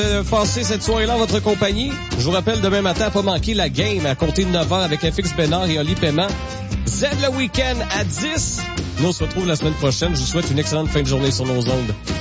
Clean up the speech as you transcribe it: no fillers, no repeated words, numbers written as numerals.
passer cette soirée-là en votre compagnie. Je vous rappelle, demain matin, pas manquer la game à compter de 9h avec FX Bénard et Oli Paiement. Z le week-end à 10. Nous, on se retrouve la semaine prochaine. Je vous souhaite une excellente fin de journée sur nos ondes.